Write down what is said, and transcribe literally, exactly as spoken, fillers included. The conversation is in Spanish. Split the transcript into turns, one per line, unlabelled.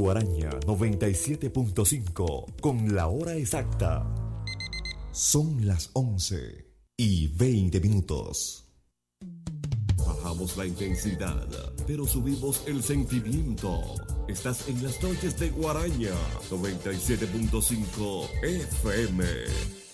Guaraña noventa y siete punto cinco con la hora exacta. Son las once y veinte minutos. Bajamos la intensidad, pero subimos el sentimiento. Estás en las noches de Guaraña noventa y siete punto cinco F M.